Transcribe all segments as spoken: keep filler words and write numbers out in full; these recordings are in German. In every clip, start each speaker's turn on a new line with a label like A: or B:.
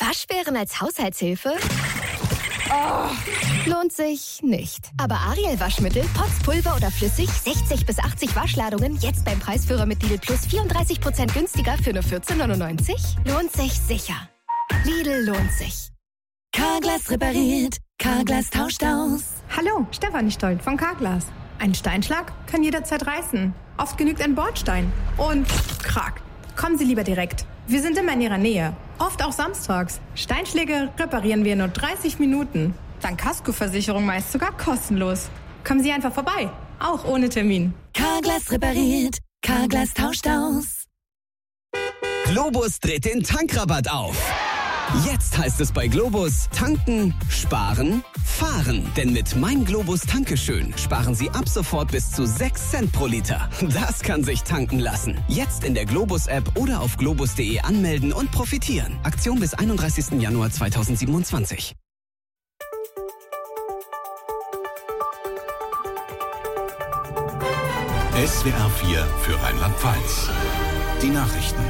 A: Waschbären als Haushaltshilfe? Oh, lohnt sich nicht. Aber Ariel Waschmittel, Pots, Pulver oder flüssig, sechzig bis achtzig Waschladungen, jetzt beim Preisführer mit Lidl Plus vierunddreißig Prozent günstiger für nur vierzehn neunundneunzig? Lohnt sich sicher. Lidl lohnt sich.
B: Carglass repariert, Carglass tauscht aus.
C: Hallo, Stefanie Stolt von Carglass. Ein Steinschlag kann jederzeit reißen. Oft genügt ein Bordstein. Und krack. Kommen Sie lieber direkt. Wir sind immer in Ihrer Nähe. Oft auch samstags. Steinschläge reparieren wir in nur dreißig Minuten. Dank Kaskoversicherung meist sogar kostenlos. Kommen Sie einfach vorbei. Auch ohne Termin.
B: Carglass repariert, Carglass tauscht aus.
D: Globus dreht den Tankrabatt auf. Jetzt heißt es bei Globus tanken, sparen, fahren. Denn mit Mein Globus Tankeschön sparen Sie ab sofort bis zu sechs Cent pro Liter. Das kann sich tanken lassen. Jetzt in der Globus-App oder auf globus punkt de anmelden und profitieren. Aktion bis einunddreißigsten Januar zweitausendsiebenundzwanzig.
E: S W R vier für Rheinland-Pfalz. Die Nachrichten.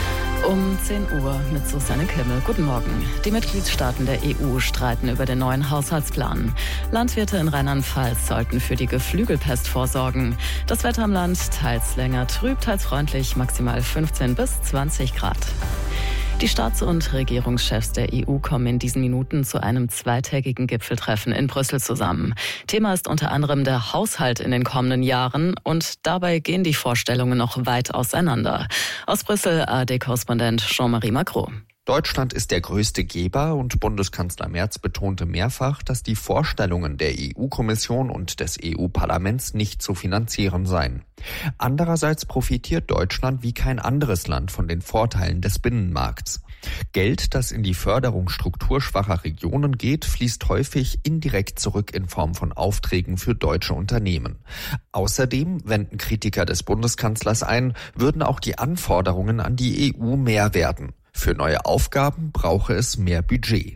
F: Um zehn Uhr mit Susanne Kimmel. Guten Morgen. Die Mitgliedstaaten der E U streiten über den neuen Haushaltsplan. Landwirte in Rheinland-Pfalz sollten für die Geflügelpest vorsorgen. Das Wetter im Land teils länger trüb, teils freundlich, maximal fünfzehn bis zwanzig Grad. Die Staats- und Regierungschefs der E U kommen in diesen Minuten zu einem zweitägigen Gipfeltreffen in Brüssel zusammen. Thema ist unter anderem der Haushalt in den kommenden Jahren und dabei gehen die Vorstellungen noch weit auseinander. Aus Brüssel A R D-Korrespondent Jean-Marie Macron.
G: Deutschland ist der größte Geber und Bundeskanzler Merz betonte mehrfach, dass die Vorstellungen der E U-Kommission und des E U-Parlaments nicht zu finanzieren seien. Andererseits profitiert Deutschland wie kein anderes Land von den Vorteilen des Binnenmarkts. Geld, das in die Förderung strukturschwacher Regionen geht, fließt häufig indirekt zurück in Form von Aufträgen für deutsche Unternehmen. Außerdem wenden Kritiker des Bundeskanzlers ein, würden auch die Anforderungen an die E U mehr werden. Für neue Aufgaben brauche es mehr Budget.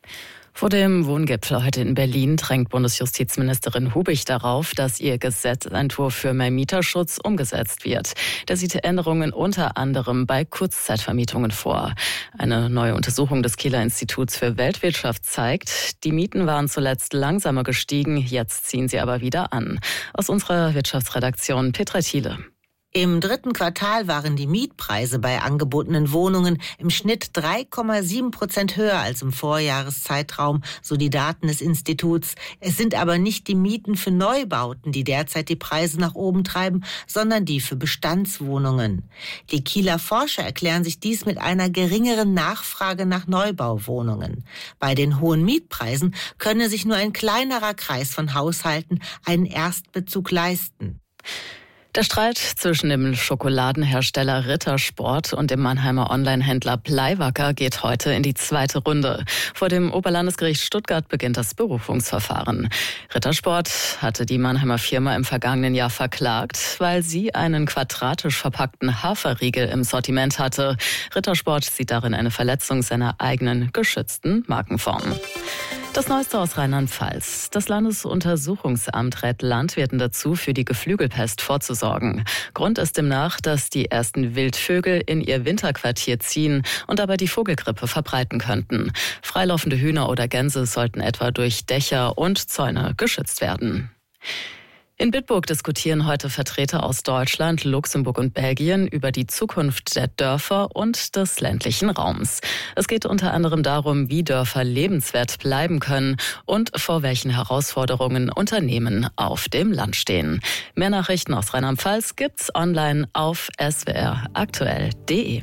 F: Vor dem Wohngipfel heute in Berlin drängt Bundesjustizministerin Hubig darauf, dass ihr Gesetzentwurf für mehr Mieterschutz umgesetzt wird. Der sieht Änderungen unter anderem bei Kurzzeitvermietungen vor. Eine neue Untersuchung des Kieler Instituts für Weltwirtschaft zeigt, die Mieten waren zuletzt langsamer gestiegen, jetzt ziehen sie aber wieder an. Aus unserer Wirtschaftsredaktion Petra Thiele.
H: Im dritten Quartal waren die Mietpreise bei angebotenen Wohnungen im Schnitt drei Komma sieben Prozent höher als im Vorjahreszeitraum, so die Daten des Instituts. Es sind aber nicht die Mieten für Neubauten, die derzeit die Preise nach oben treiben, sondern die für Bestandswohnungen. Die Kieler Forscher erklären sich dies mit einer geringeren Nachfrage nach Neubauwohnungen. Bei den hohen Mietpreisen könne sich nur ein kleinerer Kreis von Haushalten einen Erstbezug leisten.
F: Der Streit zwischen dem Schokoladenhersteller Rittersport und dem Mannheimer Onlinehändler Bleiwacker geht heute in die zweite Runde. Vor dem Oberlandesgericht Stuttgart beginnt das Berufungsverfahren. Rittersport hatte die Mannheimer Firma im vergangenen Jahr verklagt, weil sie einen quadratisch verpackten Haferriegel im Sortiment hatte. Rittersport sieht darin eine Verletzung seiner eigenen geschützten Markenform. Das Neueste aus Rheinland-Pfalz. Das Landesuntersuchungsamt rät Landwirten dazu, für die Geflügelpest vorzusorgen. Grund ist demnach, dass die ersten Wildvögel in ihr Winterquartier ziehen und dabei die Vogelgrippe verbreiten könnten. Freilaufende Hühner oder Gänse sollten etwa durch Dächer und Zäune geschützt werden. In Bitburg diskutieren heute Vertreter aus Deutschland, Luxemburg und Belgien über die Zukunft der Dörfer und des ländlichen Raums. Es geht unter anderem darum, wie Dörfer lebenswert bleiben können und vor welchen Herausforderungen Unternehmen auf dem Land stehen. Mehr Nachrichten aus Rheinland-Pfalz gibt's online auf s w r aktuell punkt de.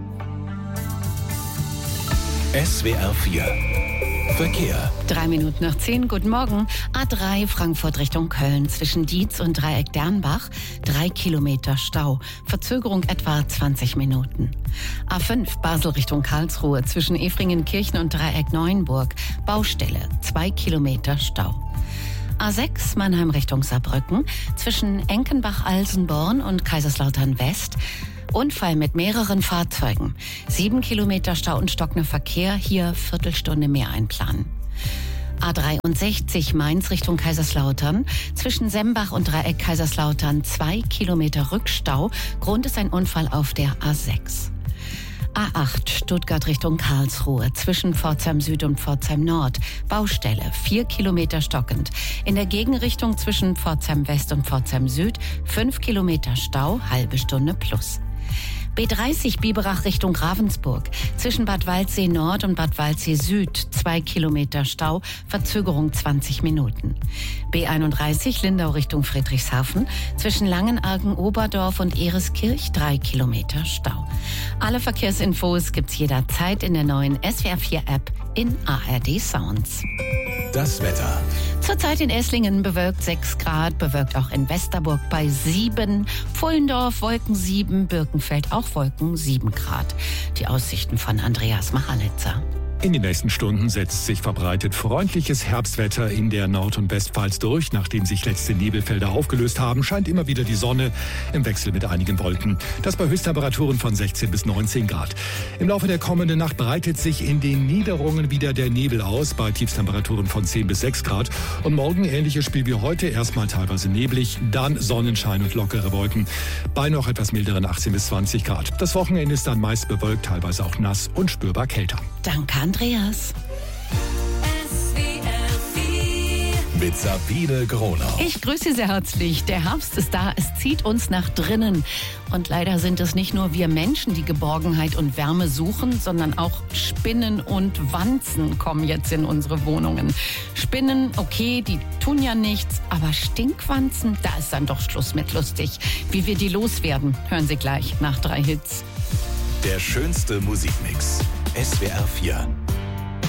E: S W R vier Verkehr.
I: Drei Minuten nach zehn, guten Morgen. A drei Frankfurt Richtung Köln zwischen Dietz und Dreieck Dernbach. Drei Kilometer Stau. Verzögerung etwa zwanzig Minuten. A fünf Basel Richtung Karlsruhe zwischen Efringenkirchen und Dreieck Neuenburg. Baustelle. Zwei Kilometer Stau. A sechs Mannheim Richtung Saarbrücken zwischen Enkenbach-Alsenborn und Kaiserslautern West. Unfall mit mehreren Fahrzeugen. Sieben Kilometer Stau und stockender Verkehr, hier Viertelstunde mehr einplanen. A dreiundsechzig Mainz Richtung Kaiserslautern. Zwischen Sembach und Dreieck Kaiserslautern zwei Kilometer Rückstau. Grund ist ein Unfall auf der A sechs. A acht Stuttgart Richtung Karlsruhe zwischen Pforzheim Süd und Pforzheim Nord. Baustelle, vier Kilometer stockend. In der Gegenrichtung zwischen Pforzheim West und Pforzheim Süd fünf Kilometer Stau, halbe Stunde plus. B dreißig Biberach Richtung Ravensburg. Zwischen Bad Waldsee Nord und Bad Waldsee Süd zwei Kilometer Stau, Verzögerung zwanzig Minuten. B einunddreißig Lindau Richtung Friedrichshafen. Zwischen Langenargen, Oberdorf und Ereskirch drei Kilometer Stau. Alle Verkehrsinfos gibt's jederzeit in der neuen S W R vier App in A R D Sounds.
E: Das Wetter.
I: Zurzeit in Esslingen bewölkt sechs Grad, bewölkt auch in Westerburg bei sieben, Pfullendorf Wolken sieben, Birkenfeld auch Wolken sieben Grad. Die Aussichten von Andreas Machalitzer.
J: In den nächsten Stunden setzt sich verbreitet freundliches Herbstwetter in der Nord- und Westpfalz durch. Nachdem sich letzte Nebelfelder aufgelöst haben, scheint immer wieder die Sonne im Wechsel mit einigen Wolken. Das bei Höchsttemperaturen von sechzehn bis neunzehn Grad. Im Laufe der kommenden Nacht breitet sich in den Niederungen wieder der Nebel aus, bei Tiefstemperaturen von zehn bis sechs Grad. Und morgen ähnliches Spiel wie heute, erstmal teilweise neblig, dann Sonnenschein und lockere Wolken, bei noch etwas milderen achtzehn bis zwanzig Grad. Das Wochenende ist dann meist bewölkt, teilweise auch nass und spürbar kälter.
I: Danke, Andreas.
E: Mit Sabine Gronau.
I: Ich grüße Sie sehr herzlich. Der Herbst ist da, es zieht uns nach drinnen. Und leider sind es nicht nur wir Menschen, die Geborgenheit und Wärme suchen, sondern auch Spinnen und Wanzen kommen jetzt in unsere Wohnungen. Spinnen, okay, die tun ja nichts, aber Stinkwanzen, da ist dann doch Schluss mit lustig. Wie wir die loswerden, hören Sie gleich nach drei Hits.
E: Der schönste Musikmix. S W R vier.